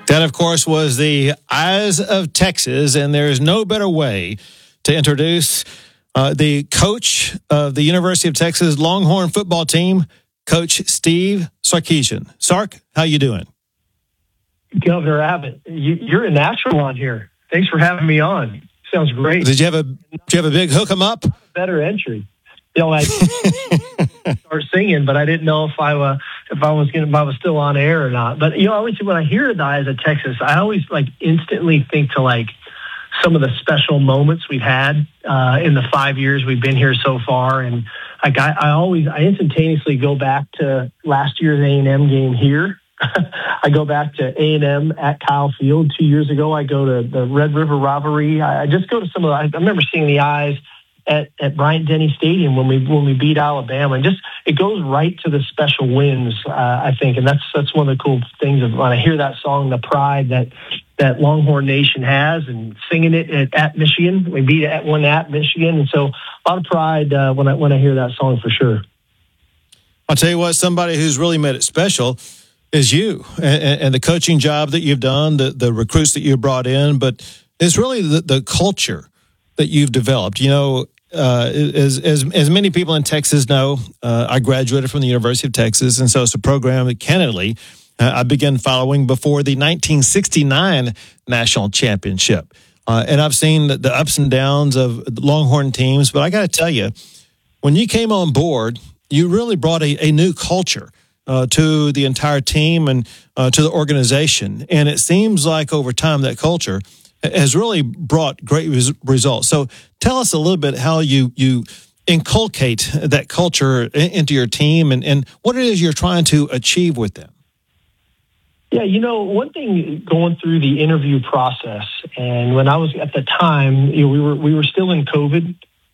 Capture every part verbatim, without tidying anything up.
That, of course, was the Eyes of Texas, and there's no better way to introduce uh, the coach of the University of Texas Longhorn football team, Coach Steve Sarkisian. Sark, how you doing? Governor Abbott, you, you're a natural on here. Thanks for having me on. Sounds great. Did you have a Did you have a big hook 'em up? Better entry. You know, I start singing, but I didn't know if I was if I was going if I was still on air or not. But you know, obviously, when I hear the Eyes of Texas, I always like instantly think to like some of the special moments we've had uh, in the five years we've been here so far, and like I, I always I instantaneously go back to last year's A and M game here. I go back to A and M at Kyle Field two years ago. I go to the Red River Rivalry. I, I just go to some of the, I remember seeing the Eyes at, at Bryant-Denny Stadium when we when we beat Alabama. And just it goes right to the special wins, uh, I think. And that's that's one of the cool things of when I hear that song, the pride that that Longhorn Nation has, and singing it at, at Michigan. We beat at one at Michigan. And so a lot of pride uh, when I when I hear that song for sure. I'll tell you what, somebody who's really made it special is you and, and the coaching job that you've done, the, the recruits that you've brought in, but it's really the, the culture that you've developed. You know, uh, as, as, as many people in Texas know, uh, I graduated from the University of Texas, and so it's a program that candidly uh, I began following before the nineteen sixty-nine national championship. Uh, and I've seen the, the ups and downs of the Longhorn teams, but I got to tell you, when you came on board, you really brought a, a new culture Uh, to the entire team and uh, to the organization. And it seems like over time that culture has really brought great res- results. So tell us a little bit how you you inculcate that culture in, into your team and, and what it is you're trying to achieve with them. Yeah, you know, one thing going through the interview process, and when I was at the time, you know, we were we were still in COVID.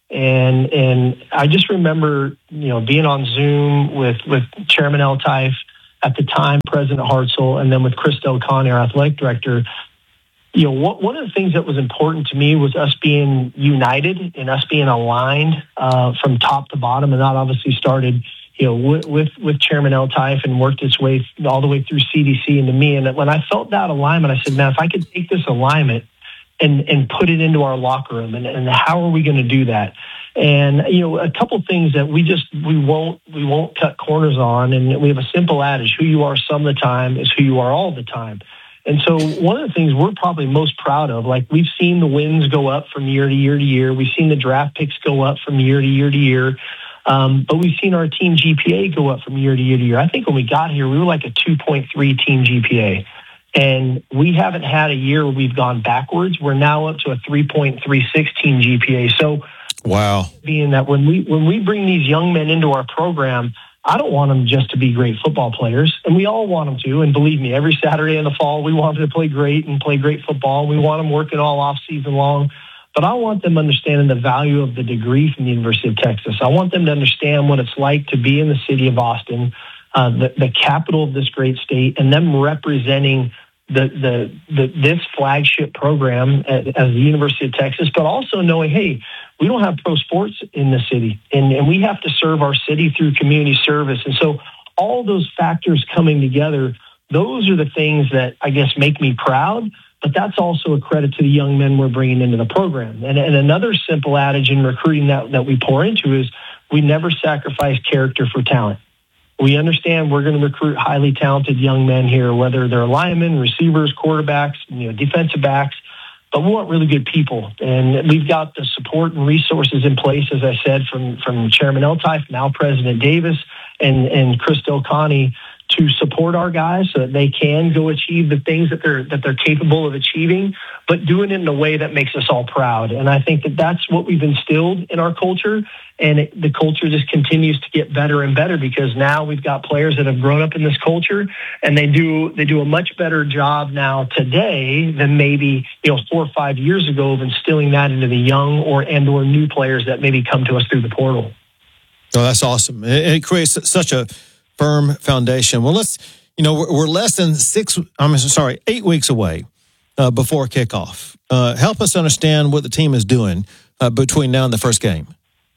And and I just remember, you know, being on Zoom with, with Chairman Eltife, at the time President Hartzell, and then with Chris Del Conte, our athletic director. You know, what, one of the things that was important to me was us being united and us being aligned uh, from top to bottom. And that obviously started, you know, with, with, with Chairman Eltife and worked its way all the way through C D C and to me. And when I felt that alignment, I said, man, if I could take this alignment and and put it into our locker room, and, and how are we going to do that? And you know, a couple things that we just we won't we won't cut corners on, and we have a simple adage: who you are some of the time is who you are all the time. And so one of the things we're probably most proud of, like we've seen the wins go up from year to year to year, we've seen the draft picks go up from year to year to year, um, but we've seen our team G P A go up from year to year to year. I think when we got here, we were like a two point three team G P A. And we haven't had a year where we've gone backwards. We're now up to a three point three six team G P A. So, wow. Being that when we when we bring these young men into our program, I don't want them just to be great football players, and we all want them to. And believe me, every Saturday in the fall, we want them to play great and play great football. We want them working all off season long. But I want them understanding the value of the degree from the University of Texas. I want them to understand what it's like to be in the city of Austin, uh, the, the capital of this great state, and them representing The, the the this flagship program at, as the University of Texas, but also knowing, hey, we don't have pro sports in the city, and, and we have to serve our city through community service. And so all those factors coming together, those are the things that I guess make me proud, but that's also a credit to the young men we're bringing into the program. And, and another simple adage in recruiting that, that we pour into is we never sacrifice character for talent. We understand we're going to recruit highly talented young men here, whether they're linemen, receivers, quarterbacks, you know, defensive backs, but we want really good people. And we've got the support and resources in place, as I said, from, from Chairman Eltife, now President Davis, and, and Chris Del Conte, to support our guys so that they can go achieve the things that they're that they're capable of achieving, but doing it in a way that makes us all proud. And I think that that's what we've instilled in our culture, and it, the culture just continues to get better and better because now we've got players that have grown up in this culture, and they do they do a much better job now today than maybe you know four or five years ago of instilling that into the young or and or new players that maybe come to us through the portal. Oh, that's awesome! It, it creates such a firm foundation. Well, let's, you know, we're, we're less than six, I'm sorry, eight weeks away uh, before kickoff. Uh, help us understand what the team is doing uh, between now and the first game.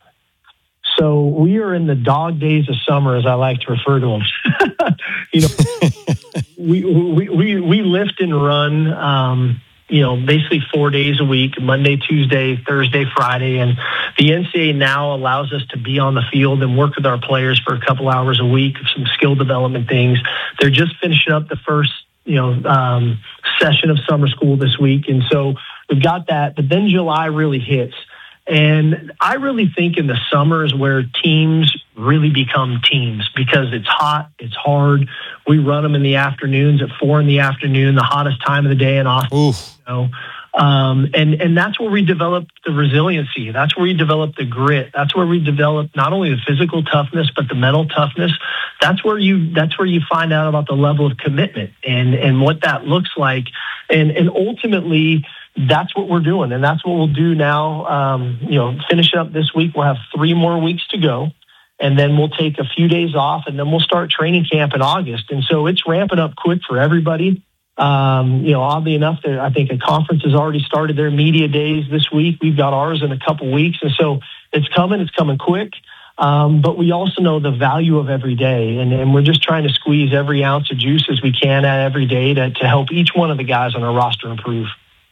So we are in the dog days of summer, as I like to refer to them. you know, we, we, we, we lift and run, um, you know, basically four days a week, Monday, Tuesday, Thursday, Friday. And the N C A A now allows us to be on the field and work with our players for a couple hours a week, some skill development things. They're just finishing up the first, you know, um, session of summer school this week. And so we've got that, but then July really hits. And I really think in the summer is where teams really become teams because it's hot, it's hard. We run them in the afternoons at four in the afternoon, the hottest time of the day in Austin. Oof. You know? um, and, and that's where we develop the resiliency. That's where we develop the grit. That's where we develop not only the physical toughness, but the mental toughness. That's where you, that's where you find out about the level of commitment and, and what that looks like. And, and ultimately, that's what we're doing, and that's what we'll do now. Um, you know, finish up this week. We'll have three more weeks to go, and then we'll take a few days off, and then we'll start training camp in August. And so it's ramping up quick for everybody. Um, you know, oddly enough, there, I think a conference has already started their media days this week. We've got ours in a couple weeks, and so it's coming. It's coming quick. Um, but we also know the value of every day, and, and we're just trying to squeeze every ounce of juice as we can at every day to, to help each one of the guys on our roster improve.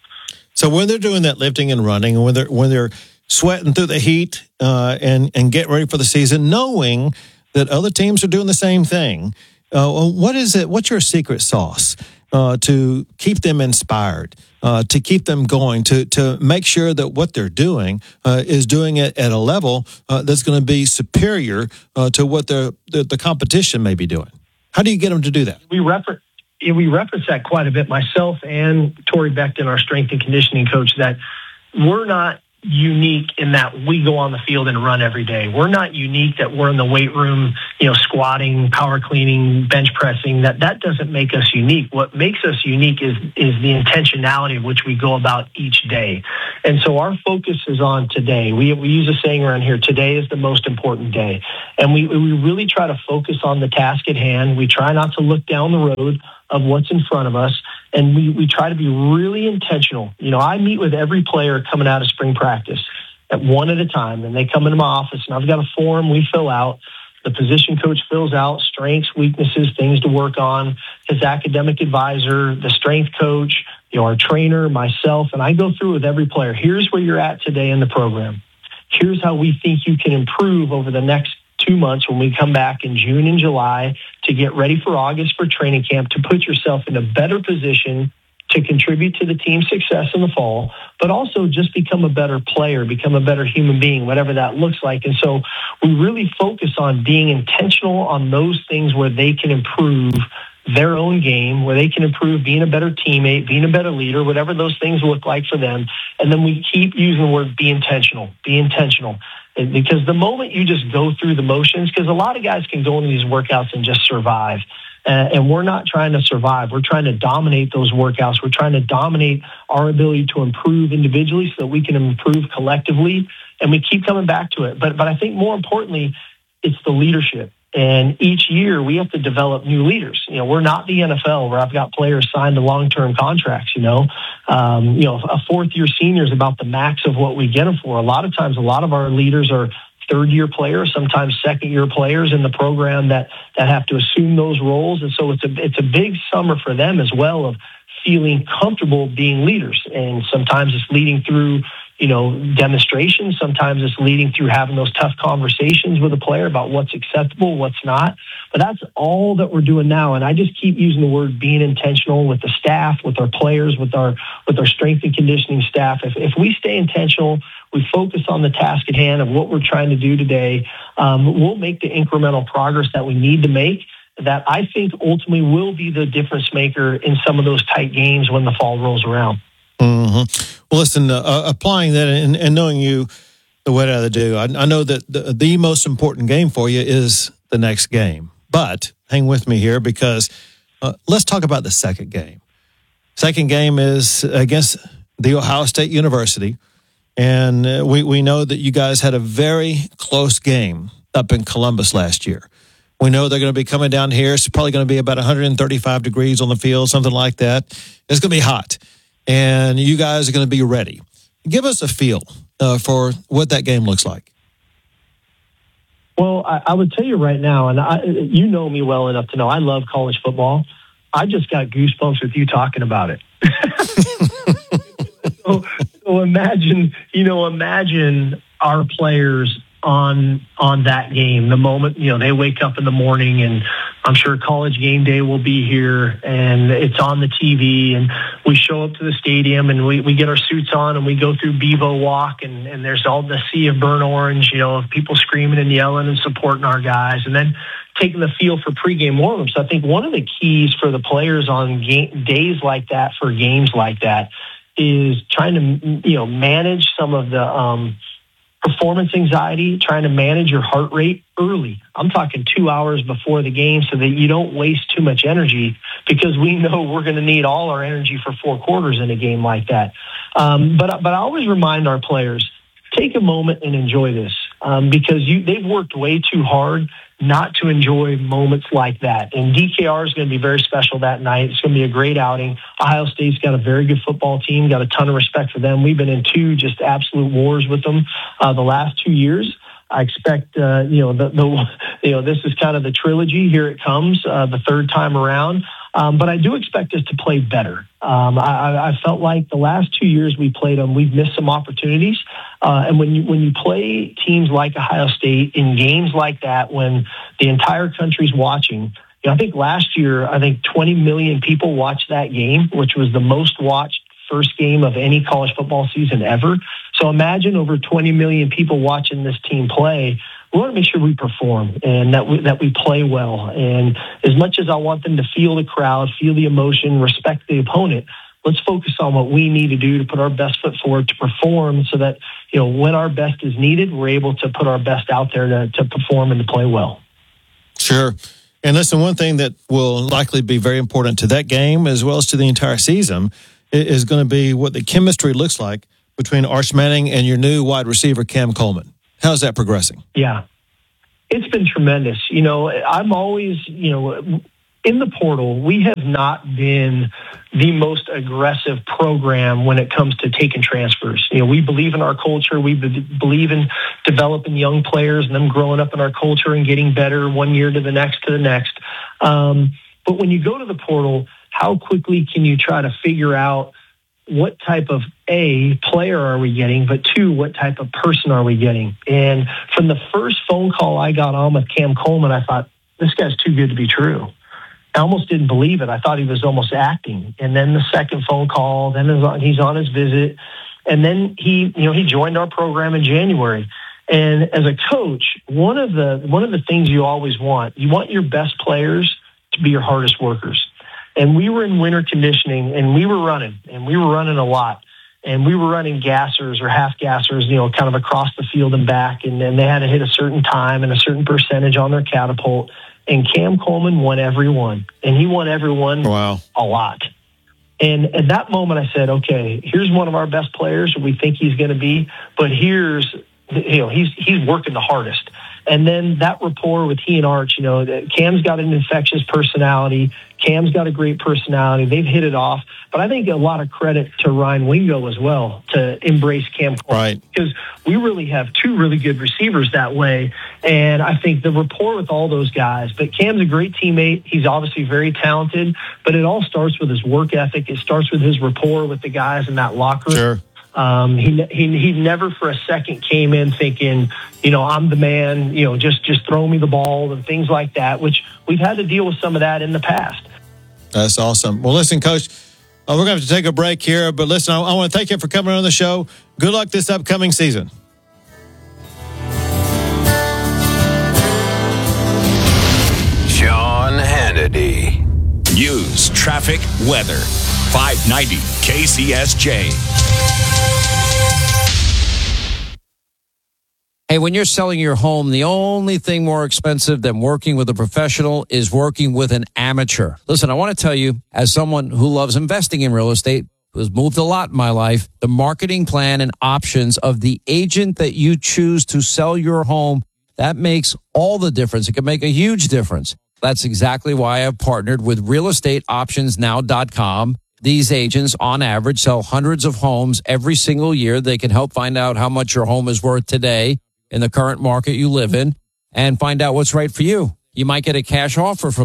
So when they're doing that lifting and running, and when they're when they're sweating through the heat uh, and and getting ready for the season, knowing that other teams are doing the same thing, uh, what is it? What's your secret sauce uh, to keep them inspired, uh, to keep them going, to to make sure that what they're doing uh, is doing it at a level uh, that's going to be superior uh, to what the, the the competition may be doing? How do you get them to do that? We reference. We reference that quite a bit, myself and Tori Beckton, our strength and conditioning coach, that we're not unique in that we go on the field and run every day. We're not unique that we're in the weight room, you know, squatting, power cleaning, bench pressing. That that doesn't make us unique. What makes us unique is is the intentionality of which we go about each day. And so our focus is on today. We we use a saying around here, today is the most important day. And we we really try to focus on the task at hand. We try not to look down the road of what's in front of us. And we, we try to be really intentional. You know, I meet with every player coming out of spring practice at one at a time, and they come into my office, and I've got a form we fill out. The position coach fills out strengths, weaknesses, things to work on, his academic advisor, the strength coach, you know, our trainer, myself, and I go through with every player. Here's where you're at today in the program. Here's how we think you can improve over the next two months when we come back in June and July to get ready for August for training camp, to put yourself in a better position to contribute to the team's success in the fall, but also just become a better player, become a better human being, whatever that looks like. And so we really focus on being intentional on those things where they can improve their own game, where they can improve being a better teammate, being a better leader, whatever those things look like for them. And then we keep using the word be intentional, be intentional. Because the moment you just go through the motions, because a lot of guys can go into these workouts and just survive. Uh, and we're not trying to survive. We're trying to dominate those workouts. We're trying to dominate our ability to improve individually so that we can improve collectively. And we keep coming back to it. But but I think more importantly, it's the leadership. And each year we have to develop new leaders. You know, we're not the N F L where I've got players signed to long-term contracts, you know. Um, you know, a fourth-year senior is about the max of what we get them for. A lot of times, a lot of our leaders are third-year players, sometimes second-year players in the program that, that have to assume those roles. And so it's a, it's a big summer for them as well of feeling comfortable being leaders. And sometimes it's leading through, you know, demonstrations. Sometimes it's leading through having those tough conversations with a player about what's acceptable, what's not. But that's all that we're doing now. And I just keep using the word being intentional with the staff, with our players, with our with our strength and conditioning staff. If if we stay intentional, we focus on the task at hand of what we're trying to do today, um, we'll make the incremental progress that we need to make, that I think ultimately will be the difference maker in some of those tight games when the fall rolls around. Mm-hmm. Well, listen, uh, applying that and, and knowing you the way that I do, I, I know that the, the most important game for you is the next game. But hang with me here because uh, let's talk about the second game. Second game is against the Ohio State University. And uh, we, we know that you guys had a very close game up in Columbus last year. We know they're going to be coming down here. It's probably going to be about one hundred thirty-five degrees on the field, something like that. It's going to be hot. And you guys are going to be ready. Give us a feel uh, for what that game looks like. Well, I, I would tell you right now, and I, you know me well enough to know I love college football. I just got goosebumps with you talking about it. so, so imagine, you know, imagine our players on on that game. The moment, you know, they wake up in the morning, and I'm sure College Game Day will be here, and it's on the T V, and we show up to the stadium, and we, we get our suits on, and we go through Bevo Walk, and, and there's all the sea of burnt orange, you know, of people screaming and yelling and supporting our guys, and then taking the field for pregame warm-ups. I think one of the keys for the players on game, days like that, for games like that, is trying to, you know, manage some of the um, performance anxiety, trying to manage your heart rate early. I'm talking two hours before the game so that you don't waste too much energy, because we know we're going to need all our energy for four quarters in a game like that. Um, but, but I always remind our players, take a moment and enjoy this, um, because you, they've worked way too hard not to enjoy moments like that. And D K R is going to be very special that night. It's going to be a great outing. Ohio State's got a very good football team, got a ton of respect for them. We've been in two just absolute wars with them uh, the last two years. I expect, uh, you know, the, the, you know, this is kind of the trilogy. Here it comes, uh, the third time around. Um, but I do expect us to play better. Um, I, I felt like the last two years we played them, we've missed some opportunities. Uh, and when you when you play teams like Ohio State in games like that, when the entire country's watching, you know, I think last year, I think twenty million people watched that game, which was the most watched first game of any college football season ever. So imagine over twenty million people watching this team play. We want to make sure we perform and that we, that we play well. And as much as I want them to feel the crowd, feel the emotion, respect the opponent, let's focus on what we need to do to put our best foot forward to perform, so that, you know, when our best is needed, we're able to put our best out there to, to perform and to play well. Sure. And listen, one thing that will likely be very important to that game, as well as to the entire season, is going to be what the chemistry looks like between Arch Manning and your new wide receiver, Cam Coleman. How's that progressing? Yeah, it's been tremendous. You know, I'm always, you know, in the portal, we have not been the most aggressive program when it comes to taking transfers. You know, we believe in our culture. We believe in developing young players and them growing up in our culture and getting better one year to the next to the next. Um, but when you go to the portal, how quickly can you try to figure out what type of A, player are we getting, but two, what type of person are we getting? And from the first phone call I got on with Cam Coleman, I thought, this guy's too good to be true. I almost didn't believe it. I thought he was almost acting. And then the second phone call, then he's on his visit. And then he, you know, he joined our program in January. And as a coach, one of the, one of the things you always want, you want your best players to be your hardest workers. And we were in winter conditioning, and we were running, and we were running a lot. And we were running gassers or half gassers, you know, kind of across the field and back. And then they had to hit a certain time and a certain percentage on their catapult. And Cam Coleman won every one. And he won every one wow. a lot. And at that moment, I said, okay, here's one of our best players we think he's going to be. But here's, you know, he's he's working the hardest. And then that rapport with he and Arch, you know, Cam's got an infectious personality. Cam's got a great personality. They've hit it off. But I think a lot of credit to Ryan Wingo as well to embrace Cam Coleman. Right. Because we really have two really good receivers that way. And I think the rapport with all those guys. But Cam's a great teammate. He's obviously very talented. But it all starts with his work ethic. It starts with his rapport with the guys in that locker room. Sure. Um, he, he he never for a second came in thinking, you know, I'm the man, you know, just, just throw me the ball and things like that, which we've had to deal with some of that in the past. That's awesome. Well, listen, Coach, uh, we're going to have to take a break here, but listen, I, I want to thank you for coming on the show. Good luck this upcoming season. Sean Hannity. News, traffic, weather. five ninety K C S J. Hey, when you're selling your home, the only thing more expensive than working with a professional is working with an amateur. Listen, I want to tell you, as someone who loves investing in real estate, who has moved a lot in my life, the marketing plan and options of the agent that you choose to sell your home, that makes all the difference. It can make a huge difference. That's exactly why I've partnered with real estate options now dot com. These agents, on average, sell hundreds of homes every single year. They can help find out how much your home is worth today in the current market you live in and find out what's right for you. You might get a cash offer from them.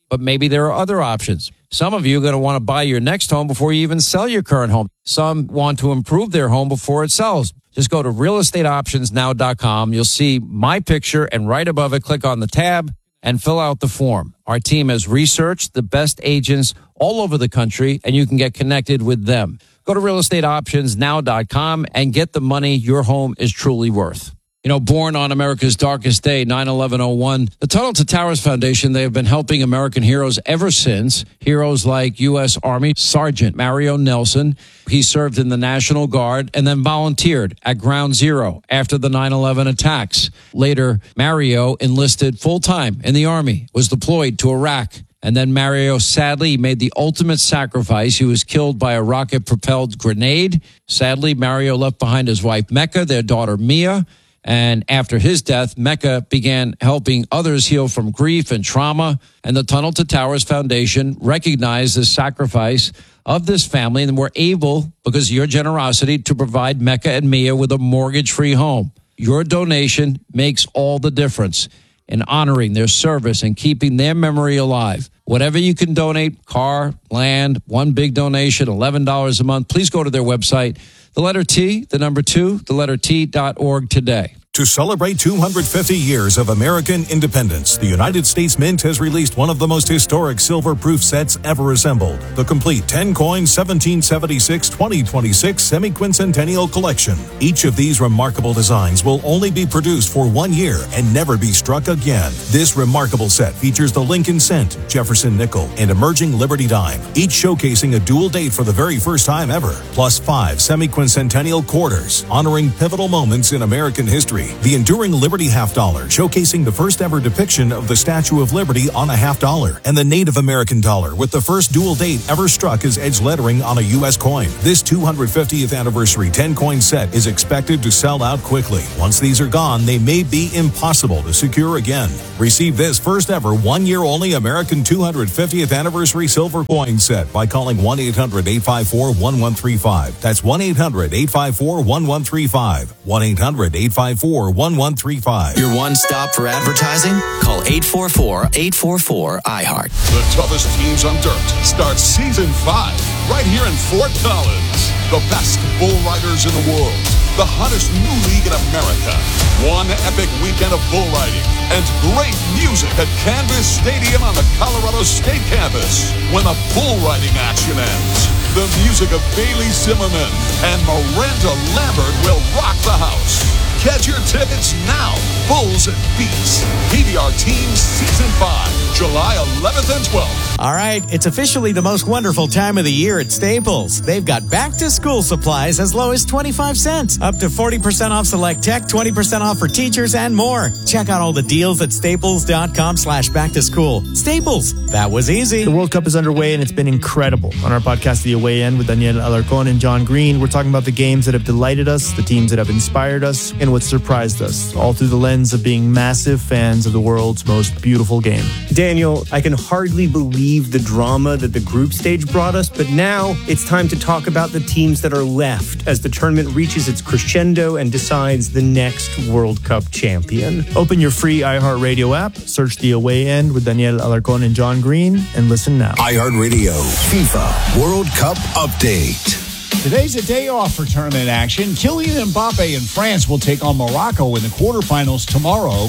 but maybe there are other options. Some of you are going to want to buy your next home before you even sell your current home. Some want to improve their home before it sells. Just go to real estate options now dot com. You'll see my picture, and right above it, click on the tab and fill out the form. Our team has researched the best agents all over the country, and you can get connected with them. Go to real estate options now dot com and get the money your home is truly worth. You know, born on America's darkest day, nine eleven oh one, the Tunnel to Towers Foundation, they have been helping American heroes ever since. Heroes like U S Army Sergeant Mario Nelson. He served in the National Guard and then volunteered at Ground Zero after the nine eleven attacks. Later, Mario enlisted full-time in the Army, was deployed to Iraq. And then Mario sadly made the ultimate sacrifice. He was killed by a rocket-propelled grenade. Sadly, Mario left behind his wife, Mecca, their daughter, Mia. And after his death, Mecca began helping others heal from grief and trauma. And the Tunnel to Towers Foundation recognized the sacrifice of this family and were able, because of your generosity, to provide Mecca and Mia with a mortgage-free home. Your donation makes all the difference in honoring their service and keeping their memory alive. Whatever you can donate, car, land, one big donation, eleven dollars a month, please go to their website, the letter T, the number two, the letter T dot org today. To celebrate two hundred fifty years of American independence, the United States Mint has released one of the most historic silver-proof sets ever assembled. The complete ten-coin seventeen seventy-six twenty twenty-six semi-quincentennial collection. Each of these remarkable designs will only be produced for one year and never be struck again. This remarkable set features the Lincoln Cent, Jefferson Nickel, and emerging Liberty Dime, each showcasing a dual date for the very first time ever, plus five semi-quincentennial quarters, honoring pivotal moments in American history. The enduring Liberty half dollar, showcasing the first ever depiction of the Statue of Liberty on a half dollar, and the Native American dollar with the first dual date ever struck as edge lettering on a U S coin. This two hundred fiftieth anniversary ten-coin set is expected to sell out quickly. Once these are gone, they may be impossible to secure again. Receive this first ever one-year only American two hundred fiftieth anniversary silver coin set by calling one eight hundred eight five four one one three five. That's one eight hundred eight five four one one three five. one eight hundred eight five four one one three five. Your one stop for advertising? Call eight four four eight four four I heart. The toughest teams on dirt start season five right here in Fort Collins. The best bull riders in the world. The hottest new league in America. One epic weekend of bull riding and great music at Canvas Stadium on the Colorado State campus. When the bull riding action ends, the music of Bailey Zimmerman and Miranda Lambert will rock the house. Get your tickets now. Bulls and Beats. P B R Teams Season five, July eleventh and twelfth. All right, it's officially the most wonderful time of the year at Staples. They've got back-to-school supplies as low as twenty-five cents, up to forty percent off select tech, twenty percent off for teachers, and more. Check out all the deals at staples.com slash back-to-school. Staples, that was easy. The World Cup is underway, and it's been incredible. On our podcast, The Away End, with Daniel Alarcon and John Green, we're talking about the games that have delighted us, the teams that have inspired us, and what surprised us, all through the lens of being massive fans of the world's most beautiful game. Daniel, I can hardly believe the drama that the group stage brought us, but now it's time to talk about the teams that are left as the tournament reaches its crescendo and decides the next World Cup champion. Open your free iHeartRadio app, search The Away End with Daniel Alarcon and John Green, and listen now. iHeartRadio FIFA World Cup Update. Today's a day off for tournament action. Kylian Mbappe and France will take on Morocco in the quarterfinals tomorrow.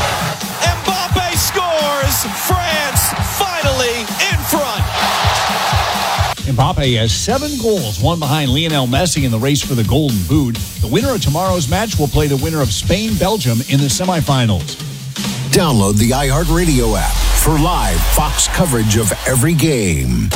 Mbappe scores! France finally in front! Mbappe has seven goals, one behind Lionel Messi in the race for the Golden Boot. The winner of tomorrow's match will play the winner of Spain-Belgium in the semifinals. Download the iHeartRadio app for live Fox coverage of every game.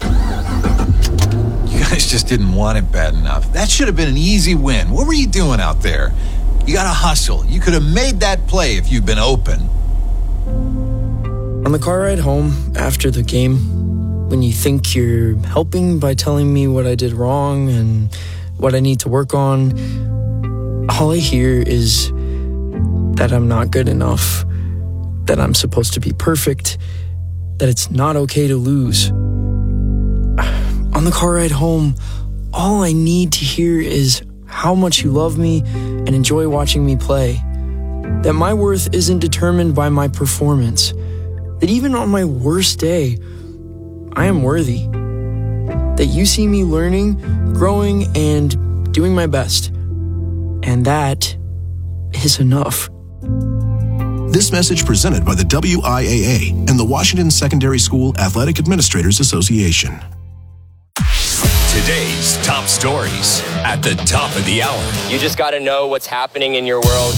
You guys just didn't want it bad enough. That should have been an easy win. What were you doing out there? You got to hustle. You could have made that play if you'd been open. On the car ride home after the game, when you think you're helping by telling me what I did wrong and what I need to work on, all I hear is that I'm not good enough, that I'm supposed to be perfect, that it's not okay to lose. On the car ride home, all I need to hear is how much you love me and enjoy watching me play. That my worth isn't determined by my performance. That that even on my worst day, I am worthy. That you see me learning, growing, and doing my best. And that is enough. This message presented by the W I A A and the Washington Secondary School Athletic Administrators Association. Today's top stories at the top of the hour. You just got to know what's happening in your world.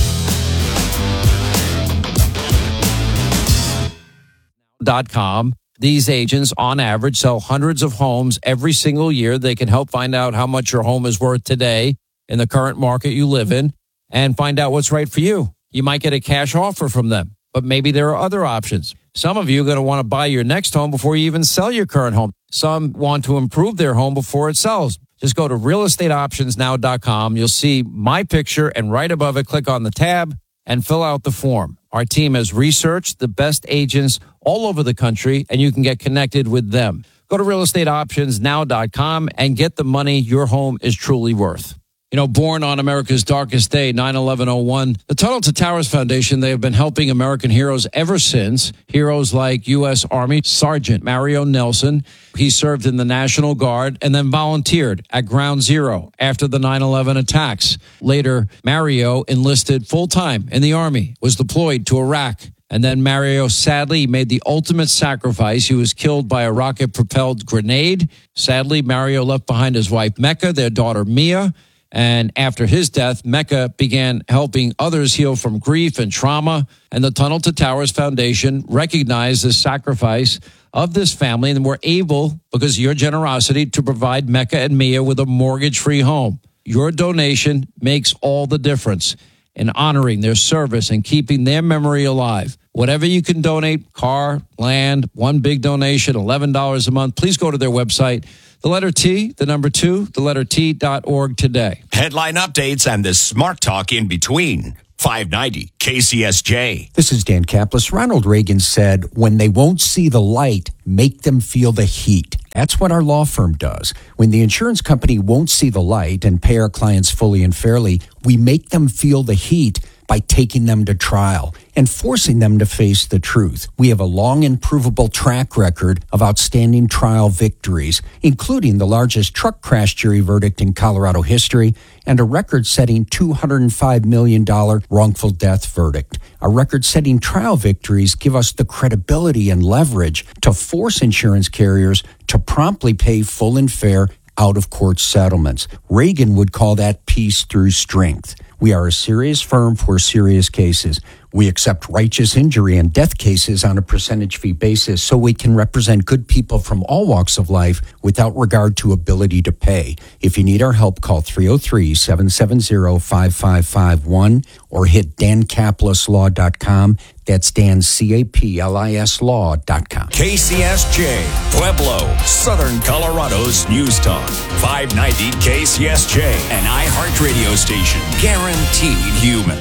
Dot com. These agents, on average, sell hundreds of homes every single year. They can help find out how much your home is worth today in the current market you live in and find out what's right for you. You might get a cash offer from them, but maybe there are other options. Some of you are going to want to buy your next home before you even sell your current home. Some want to improve their home before it sells. Just go to real estate options now dot com. You'll see my picture, and right above it, click on the tab and fill out the form. Our team has researched the best agents all over the country, and you can get connected with them. Go to real estate options now dot com and get the money your home is truly worth. You know, born on America's darkest day, nine eleven oh one, the Tunnel to Towers Foundation, they have been helping American heroes ever since. Heroes like U S Army Sergeant Mario Nelson. He served in the National Guard and then volunteered at Ground Zero after the nine eleven attacks. Later, Mario enlisted full-time in the Army, was deployed to Iraq. And then Mario sadly made the ultimate sacrifice. He was killed by a rocket-propelled grenade. Sadly, Mario left behind his wife, Mecca, their daughter, Mia. And after his death, Mecca began helping others heal from grief and trauma. And the Tunnel to Towers Foundation recognized the sacrifice of this family and were able, because of your generosity, to provide Mecca and Mia with a mortgage-free home. Your donation makes all the difference in honoring their service and keeping their memory alive. Whatever you can donate, car, land, one big donation, eleven dollars a month, please go to their website. The letter T, the number two, the letter T dot org today. Headline updates and the smart talk in between. five ninety K C S J. This is Dan Kaplis. Ronald Reagan said, when they won't see the light, make them feel the heat. That's what our law firm does. When the insurance company won't see the light and pay our clients fully and fairly, we make them feel the heat by taking them to trial and forcing them to face the truth. We have a long and provable track record of outstanding trial victories, including the largest truck crash jury verdict in Colorado history and a record-setting two hundred five million dollars wrongful death verdict. Our record-setting trial victories give us the credibility and leverage to force insurance carriers to promptly pay full and fair out-of-court settlements. Reagan would call that peace through strength. We are a serious firm for serious cases. We accept righteous injury and death cases on a percentage fee basis so we can represent good people from all walks of life without regard to ability to pay. If you need our help, call three oh three, seven seven zero, five five five one or hit dan caplis law dot com. That's Dan, C A P L I S law dot com. K C S J, Pueblo, Southern Colorado's News Talk. five ninety K C S J, an iHeart radio station. Guaranteed human.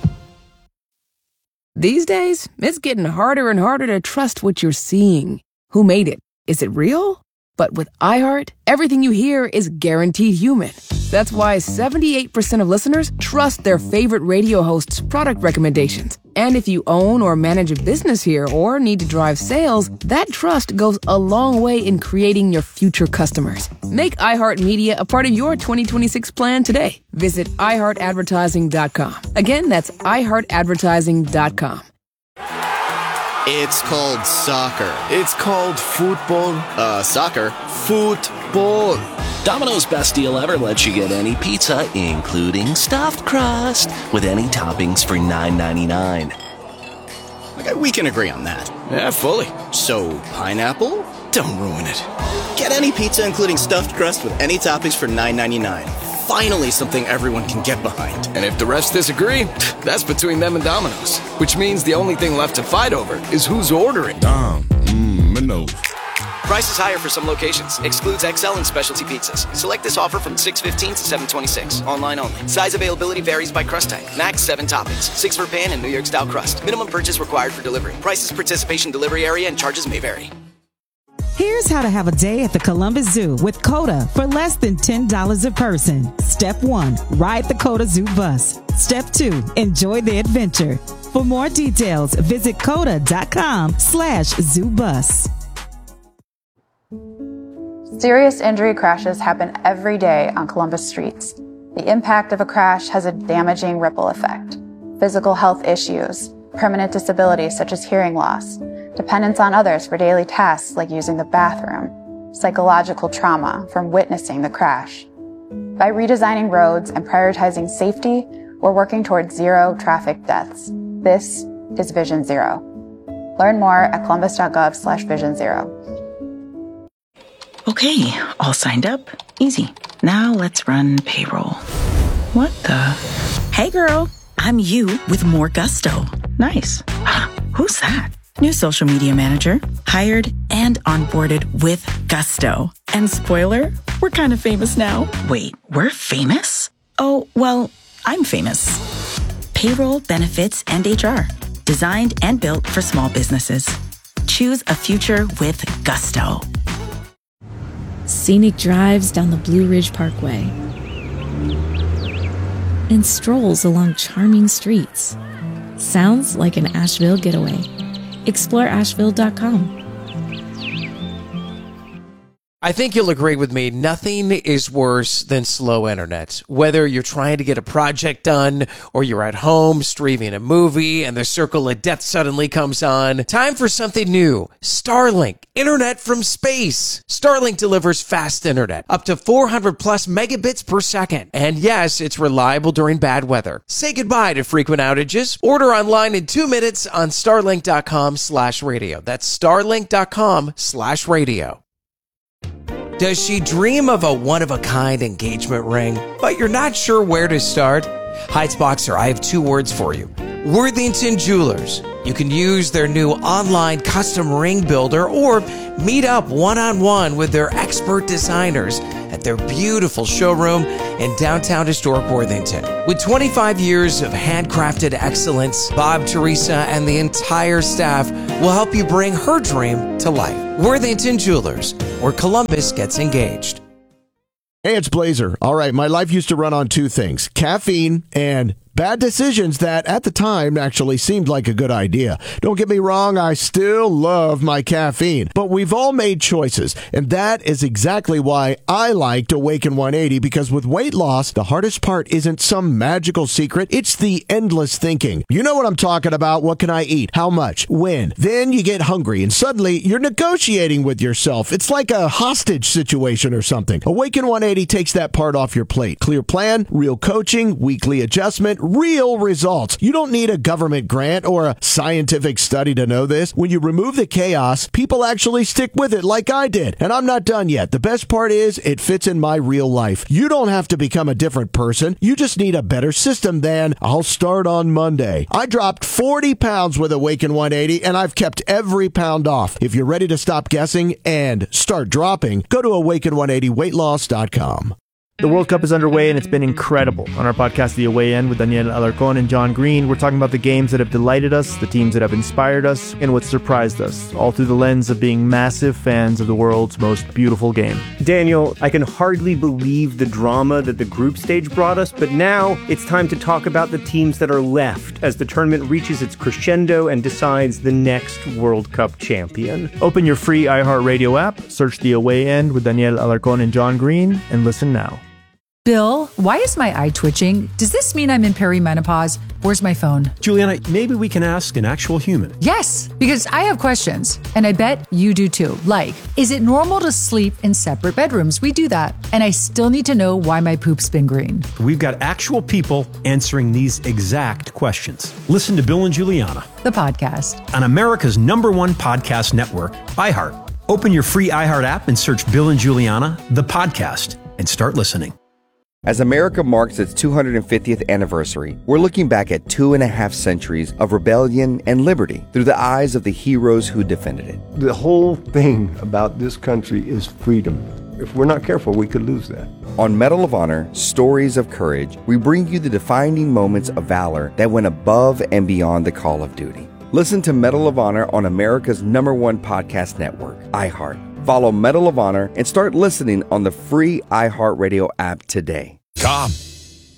These days, it's getting harder and harder to trust what you're seeing. Who made it? Is it real? But with iHeart, everything you hear is guaranteed human. That's why seventy-eight percent of listeners trust their favorite radio host's product recommendations. And if you own or manage a business here or need to drive sales, that trust goes a long way in creating your future customers. Make iHeartMedia a part of your twenty twenty-six plan today. Visit i heart advertising dot com. Again, that's i heart advertising dot com. It's called soccer. It's called football. Uh, soccer. Football. Domino's best deal ever lets you get any pizza, including stuffed crust, with any toppings for nine ninety-nine. Okay, we can agree on that. Yeah, fully. So, pineapple? Don't ruin it. Get any pizza, including stuffed crust, with any toppings for nine ninety-nine. Finally, something everyone can get behind. And if the refs disagree, that's between them and Domino's. Which means the only thing left to fight over is who's ordering. Dom, mmm, Minos. Price is higher for some locations. Excludes X L and specialty pizzas. Select this offer from six fifteen to seven twenty-six. Online only. Size availability varies by crust type. Max seven toppings. Six for pan and New York style crust. Minimum purchase required for delivery. Prices, participation, delivery area, and charges may vary. Here's how to have a day at the Columbus Zoo with COTA for less than ten dollars a person. Step one, ride the COTA Zoo bus. Step two, enjoy the adventure. For more details, visit coda.com slash zoobus. Serious injury crashes happen every day on Columbus streets. The impact of a crash has a damaging ripple effect. Physical health issues, permanent disabilities such as hearing loss, dependence on others for daily tasks like using the bathroom, psychological trauma from witnessing the crash. By redesigning roads and prioritizing safety, we're working towards zero traffic deaths. This is Vision Zero. Learn more at columbus.gov slash vision zero. Okay, all signed up. Easy. Now let's run payroll. What the? Hey girl, I'm you with more gusto. Nice. Who's that? New social media manager, hired and onboarded with gusto. And spoiler, we're kind of famous now. Wait, we're famous? Oh, well, I'm famous. Payroll, benefits, and H R. Designed and built for small businesses. Choose a future with gusto. Scenic drives down the Blue Ridge Parkway and strolls along charming streets. Sounds like an Asheville getaway. Explore asheville dot com. I think you'll agree with me, nothing is worse than slow internet. Whether you're trying to get a project done or you're at home streaming a movie and the circle of death suddenly comes on, time for something new. Starlink, internet from space. Starlink delivers fast internet, up to four hundred plus megabits per second. And yes, it's reliable during bad weather. Say goodbye to frequent outages. Order online in two minutes on starlink.com slash radio. That's starlink.com slash radio. Does she dream of a one-of-a-kind engagement ring, but you're not sure where to start? Heights Boxer, I have two words for you. Worthington Jewelers. You can use their new online custom ring builder or meet up one-on-one with their expert designers at their beautiful showroom in downtown historic Worthington. With twenty-five years of handcrafted excellence, Bob, Teresa, and the entire staff will help you bring her dream to life. Worthington Jewelers, where Columbus gets engaged. Hey, it's Blazer. All right, my life used to run on two things, caffeine and bad decisions that at the time actually seemed like a good idea. Don't get me wrong, I still love my caffeine, but we've all made choices, and that is exactly why I liked Awaken one eighty, because with weight loss, the hardest part isn't some magical secret, it's the endless thinking. You know what I'm talking about. What can I eat? How much? When? Then you get hungry, and suddenly you're negotiating with yourself. It's like a hostage situation or something. Awaken one eighty takes that part off your plate. Clear plan, real coaching, weekly adjustment, real results. You don't need a government grant or a scientific study to know this. When you remove the chaos, people actually stick with it like I did. And I'm not done yet. The best part is it fits in my real life. You don't have to become a different person. You just need a better system than I'll start on Monday. I dropped forty pounds with Awaken one eighty and I've kept every pound off. If you're ready to stop guessing and start dropping, go to awaken one eighty weight loss dot com. The World Cup is underway, and it's been incredible. On our podcast, The Away End, with Daniel Alarcon and John Green, we're talking about the games that have delighted us, the teams that have inspired us, and what surprised us, all through the lens of being massive fans of the world's most beautiful game. Daniel, I can hardly believe the drama that the group stage brought us, but now it's time to talk about the teams that are left as the tournament reaches its crescendo and decides the next World Cup champion. Open your free iHeartRadio app, search The Away End with Daniel Alarcon and John Green, and listen now. Bill, why is my eye twitching? Does this mean I'm in perimenopause? Where's my phone? Juliana, maybe we can ask an actual human. Yes, because I have questions, and I bet you do too. Like, is it normal to sleep in separate bedrooms? We do that. And I still need to know why my poop's been green. We've got actual people answering these exact questions. Listen to Bill and Juliana, the podcast, on America's number one podcast network, iHeart. Open your free iHeart app and search Bill and Juliana, the podcast, and start listening. As America marks its two hundred fiftieth anniversary, we're looking back at two and a half centuries of rebellion and liberty through the eyes of the heroes who defended it. The whole thing about this country is freedom. If we're not careful, we could lose that. On Medal of Honor, Stories of Courage, we bring you the defining moments of valor that went above and beyond the call of duty. Listen to Medal of Honor on America's number one podcast network, iHeart. Follow Medal of Honor and start listening on the free iHeartRadio app today. Come.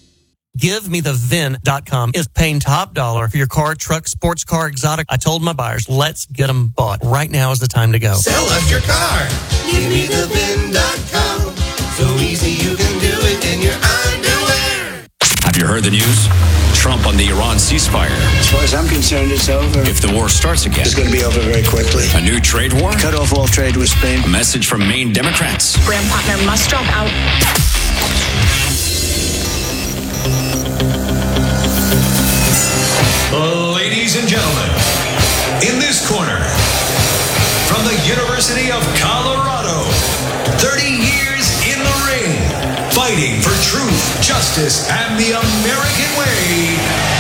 Give Me The V I N dot com is paying top dollar for your car, truck, sports car, exotic. I told my buyers, let's get them bought. Right now is the time to go. Sell us your car. Give me the V I N dot com. So easy you can do it in your underwear. Have you heard the news? Trump on the Iran ceasefire. As far as I'm concerned, it's over. If the war starts again, it's going to be over very quickly. A new trade war? Cut off all trade with Spain. A message from Maine Democrats. Graham Partner must drop out. Ladies and gentlemen, in this corner, from the University of Colorado, thirty years in the ring, fighting for truth, justice, and the American way,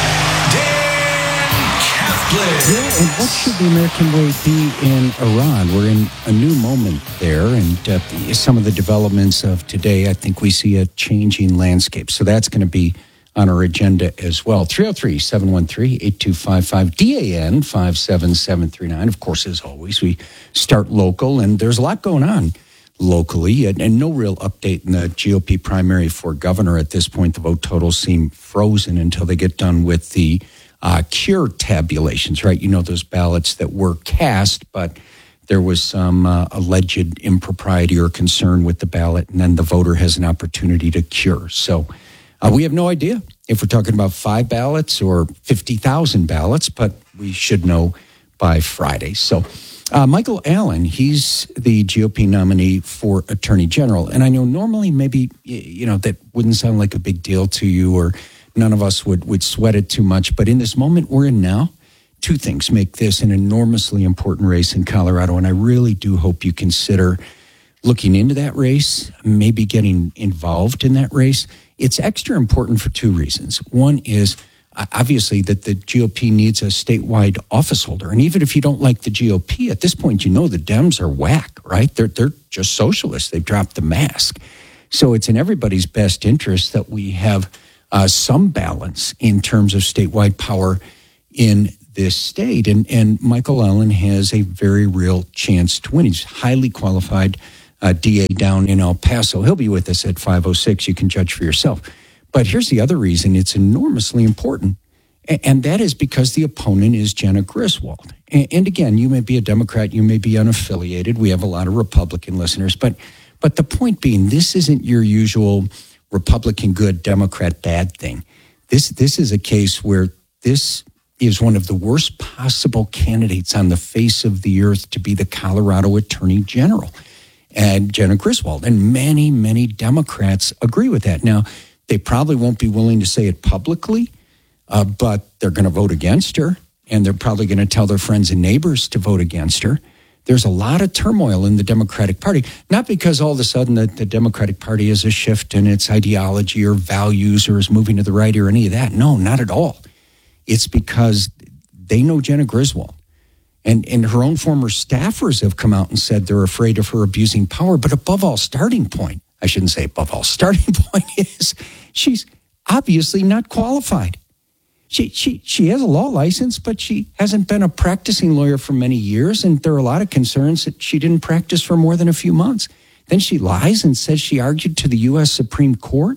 Dan Kaplan. Yeah, and what should the American way be in Iran? We're in a new moment there, and uh, some of the developments of today, I think we see a changing landscape. So that's going to be on our agenda as well. three oh three, seven one three, eight two five five, D A N five seven seven three nine. Of course, as always, we start local, and there's a lot going on locally, and, and no real update in the G O P primary for governor at this point. The vote totals seem frozen until they get done with the uh, cure tabulations, right? You know, those ballots that were cast, but there was some uh, alleged impropriety or concern with the ballot, and then the voter has an opportunity to cure. So Uh, we have no idea if we're talking about five ballots or fifty thousand ballots, but we should know by Friday. So uh, Michael Allen, he's the G O P nominee for Attorney General. And I know normally maybe, you know, that wouldn't sound like a big deal to you, or none of us would, would sweat it too much. But in this moment we're in now, two things make this an enormously important race in Colorado. And I really do hope you consider looking into that race, maybe getting involved in that race. It's extra important for two reasons. One is obviously that the G O P needs a statewide office holder. And even if you don't like the G O P, at this point, you know the Dems are whack, right? They're, they're just socialists. They've dropped the mask. So it's in everybody's best interest that we have uh, some balance in terms of statewide power in this state. And, and Michael Allen has a very real chance to win. He's highly qualified. Uh, D A down in El Paso. He'll be with us at five oh six. You can judge for yourself. But here's the other reason it's enormously important, and, and that is because the opponent is Jena Griswold. And, and again, you may be a Democrat, you may be unaffiliated. We have a lot of Republican listeners. But, but the point being, this isn't your usual Republican good, Democrat bad thing. This, this is a case where this is one of the worst possible candidates on the face of the earth to be the Colorado Attorney General. And Jena Griswold, and many, many Democrats agree with that. Now, they probably won't be willing to say it publicly, uh, but they're going to vote against her, and they're probably going to tell their friends and neighbors to vote against her. There's a lot of turmoil in the Democratic Party, not because all of a sudden the, the Democratic Party is a shift in its ideology or values or is moving to the right or any of that. No, not at all. It's because they know Jena Griswold. And, and her own former staffers have come out and said they're afraid of her abusing power. But above all, starting point, I shouldn't say above all, starting point is she's obviously not qualified. She, she, she has a law license, but she hasn't been a practicing lawyer for many years. And there are a lot of concerns that she didn't practice for more than a few months. Then she lies and says she argued to the U S Supreme Court.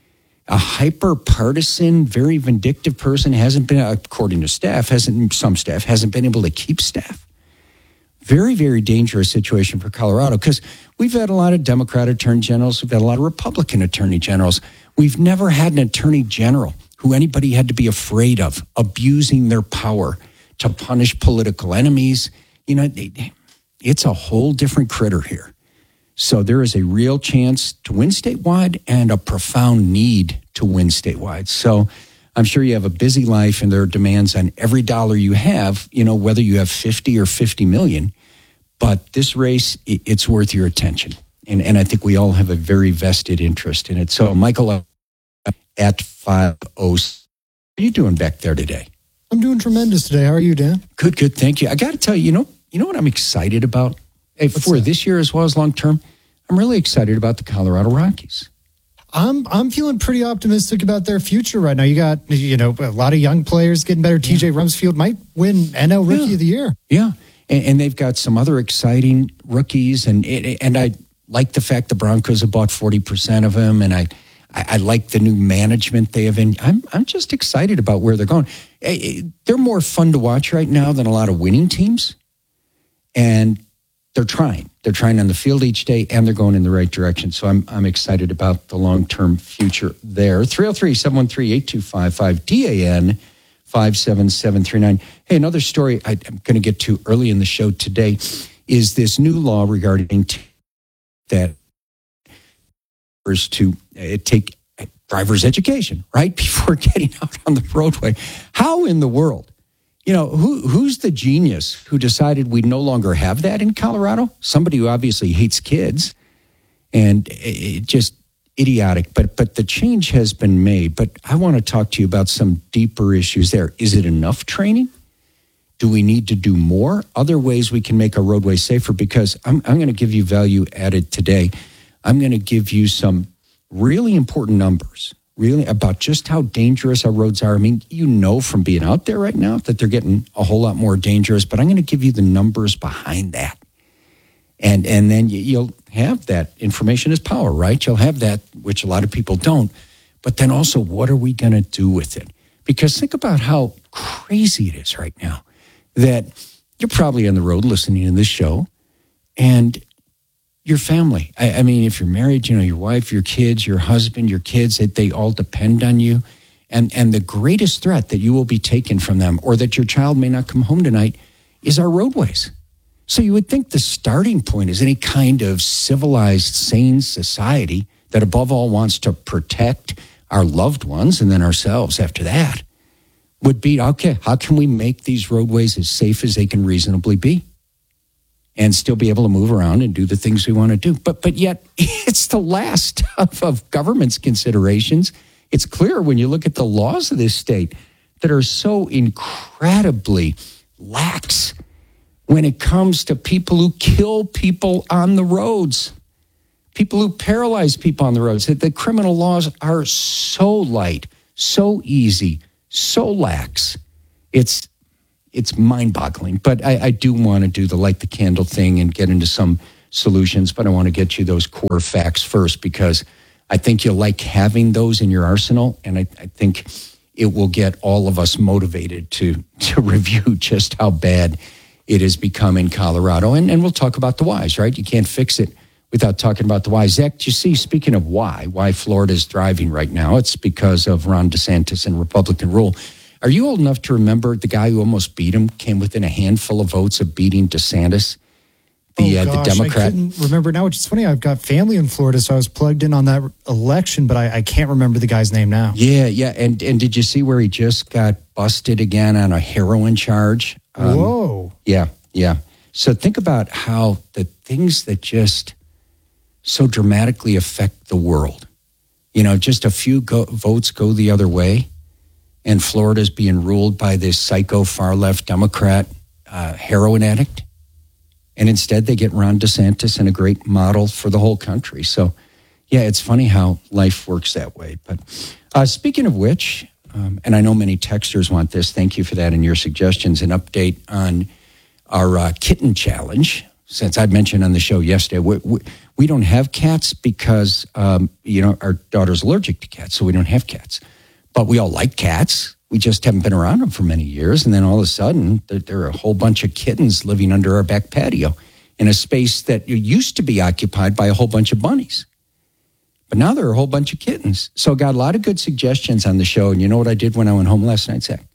A hyper-partisan, very vindictive person hasn't been, according to staff, hasn't some staff, hasn't been able to keep staff. Very, very dangerous situation for Colorado, because we've had a lot of Democrat attorney generals, we've had a lot of Republican attorney generals. We've never had an attorney general who anybody had to be afraid of abusing their power to punish political enemies. You know, it's a whole different critter here. So there is a real chance to win statewide and a profound need to win statewide. So I'm sure you have a busy life and there are demands on every dollar you have, you know, whether you have fifty or fifty million. But this race, it's worth your attention. And, and I think we all have a very vested interest in it. So Michael at five oh six. How are you doing back there today? I'm doing tremendous today. How are you, Dan? Good, good. Thank you. I got to tell you, you know, you know what I'm excited about? Hey, for this year as well as long term, I'm really excited about the Colorado Rockies. I'm I'm feeling pretty optimistic about their future right now. You got, you know, a lot of young players getting better. T J Rumsfeld might win N L Rookie yeah. of the Year. Yeah, and, and they've got some other exciting rookies, and and I like the fact the Broncos have bought forty percent of him, and I I, I like the new management they have in. I'm I'm just excited about where they're going. They're more fun to watch right now than a lot of winning teams, and they're trying. They're trying on the field each day, and they're going in the right direction. So I'm I'm excited about the long-term future there. three oh three, seven one three, eight two five five, D A N five seven seven three nine. Hey, another story I, I'm going to get to early in the show today is this new law regarding t- that to uh, take driver's education, right, before getting out on the roadway. How in the world? You know, who who's the genius who decided we no longer have that in Colorado? Somebody who obviously hates kids, and it just idiotic. But but the change has been made. But I want to talk to you about some deeper issues there. Is it enough training? Do we need to do more? Other ways we can make our roadway safer? Because I'm I'm going to give you value added today. I'm going to give you some really important numbers, really about just how dangerous our roads are. I mean, you know from being out there right now that they're getting a whole lot more dangerous, but I'm going to give you the numbers behind that. And and then you'll have that information as power, right? You'll have that, which a lot of people don't. But then also, what are we going to do with it? Because think about how crazy it is right now that you're probably on the road listening to this show, and your family. I, I mean, if you're married, you know, your wife, your kids, your husband, your kids, they, they all depend on you. And and the greatest threat that you will be taken from them, or that your child may not come home tonight, is our roadways. So you would think the starting point is any kind of civilized, sane society that above all wants to protect our loved ones and then ourselves after that would be, okay, how can we make these roadways as safe as they can reasonably be? And still be able to move around and do the things we want to do. But but yet, it's the last of, of government's considerations. It's clear when you look at the laws of this state that are so incredibly lax when it comes to people who kill people on the roads, people who paralyze people on the roads. The criminal laws are so light, so easy, so lax. It's It's mind-boggling, but I, I do want to do the light the candle thing and get into some solutions, but I want to get you those core facts first because I think you'll like having those in your arsenal, and I, I think it will get all of us motivated to to review just how bad it has become in Colorado, and, and we'll talk about the whys, right? You can't fix it without talking about the whys. Zach, do you see, speaking of why, why Florida's thriving right now, it's because of Ron DeSantis and Republican rule. Are you old enough to remember the guy who almost beat him, came within a handful of votes of beating DeSantis, the, oh, uh, gosh, the Democrat? I couldn't remember now, which is funny. I've got family in Florida, so I was plugged in on that election, but I, I can't remember the guy's name now. Yeah, yeah. And, and did you see where he just got busted again on a heroin charge? Um, Whoa. Yeah, yeah. So think about how the things that just so dramatically affect the world, you know, just a few go- votes go the other way. And Florida's being ruled by this psycho far-left Democrat uh, heroin addict. And instead they get Ron DeSantis and a great model for the whole country. So, yeah, it's funny how life works that way. But uh, speaking of which, um, and I know many texters want this, thank you for that and your suggestions, an update on our uh, kitten challenge. Since I mentioned on the show yesterday, we, we, we don't have cats because, um, you know, our daughter's allergic to cats, so we don't have cats. But we all like cats. We just haven't been around them for many years. And then all of a sudden, there, there are a whole bunch of kittens living under our back patio in a space that used to be occupied by a whole bunch of bunnies. But now there are a whole bunch of kittens. So I got a lot of good suggestions on the show. And you know what I did when I went home last night, Zach?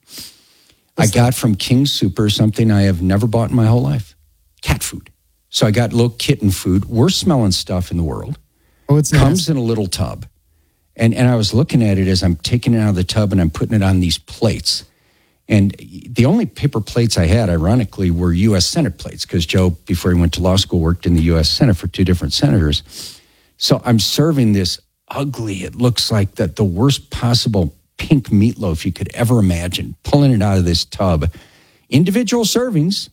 I got from King Super something I have never bought in my whole life. Cat food. So I got little kitten food. Worst smelling stuff in the world. Oh, it's Comes nice. in a little tub. And and I was looking at it as I'm taking it out of the tub and I'm putting it on these plates. And the only paper plates I had, ironically, were U S Senate plates because Joe, before he went to law school, worked in the U S Senate for two different senators. So I'm serving this ugly, it looks like that the worst possible pink meatloaf you could ever imagine, pulling it out of this tub. Individual servings,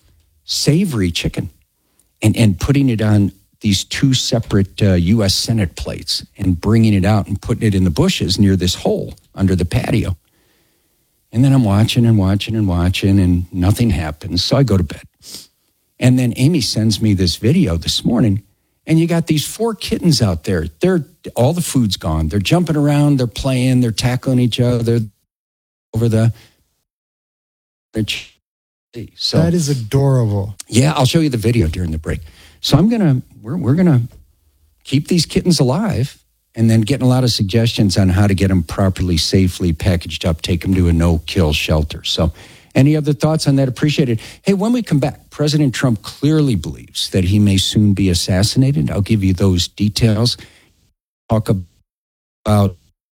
savory chicken, and, and putting it on these two separate uh, U S Senate plates and bringing it out and putting it in the bushes near this hole under the patio. And then I'm watching and watching and watching and nothing happens. So I go to bed. And then Amy sends me this video this morning And you got these four kittens out there. They're all the food's gone. They're jumping around. They're playing. They're tackling each other over the. So that is adorable. Yeah, I'll show you the video during the break. So I'm gonna we're we're gonna keep these kittens alive, and then getting a lot of suggestions on how to get them properly, safely packaged up, take them to a no-kill shelter. So. Any other thoughts on that? Appreciated. Hey, when we come back, President Trump clearly believes that he may soon be assassinated. I'll give you those details. Talk about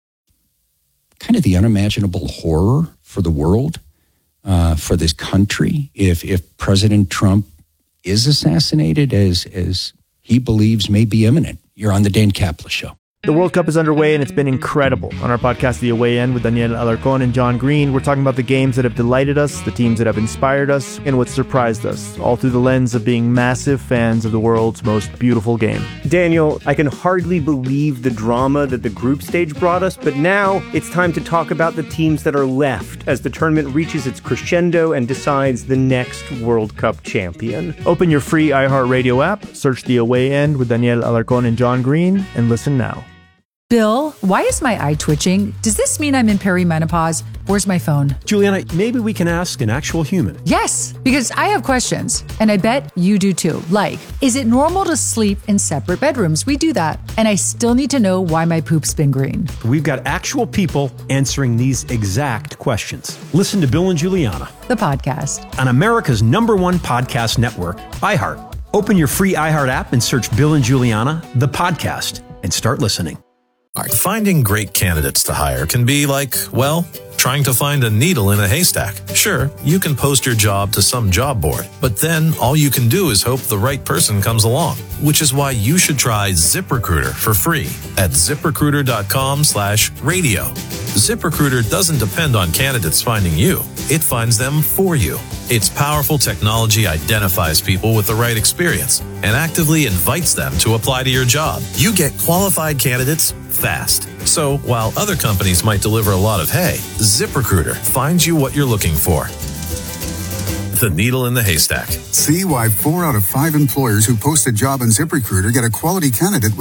kind of the unimaginable horror for the world, uh, for this country, if if President Trump is assassinated, as as he believes may be imminent. You're on the Dan Kaplan Show. The World Cup is underway, and it's been incredible. On our podcast, The Away End, with Daniel Alarcon and John Green, we're talking about the games that have delighted us, the teams that have inspired us, and what surprised us, all through the lens of being massive fans of the world's most beautiful game. Daniel, I can hardly believe the drama that the group stage brought us, but now it's time to talk about the teams that are left as the tournament reaches its crescendo and decides the next World Cup champion. Open your free iHeartRadio app, search The Away End with Daniel Alarcon and John Green, and listen now. Bill, why is my eye twitching? Does this mean I'm in perimenopause? Where's my phone? Juliana, maybe we can ask an actual human. Yes, because I have questions, and I bet you do too. Like, is it normal to sleep in separate bedrooms? We do that. And I still need to know why my poop's been green. We've got actual people answering these exact questions. Listen to Bill and Juliana, the podcast, on America's number one podcast network, iHeart. Open your free iHeart app and search Bill and Juliana, the podcast, and start listening. Finding great candidates to hire can be like, well, trying to find a needle in a haystack. Sure, you can post your job to some job board, but then all you can do is hope the right person comes along, which is why you should try ZipRecruiter for free at ZipRecruiter.com slash radio. ZipRecruiter doesn't depend on candidates finding you. It finds them for you. Its powerful technology identifies people with the right experience and actively invites them to apply to your job. You get qualified candidates fast. So while other companies might deliver a lot of hay, ZipRecruiter finds you what you're looking for. The needle in the haystack. See why four out of five employers who post a job on ZipRecruiter get a quality candidate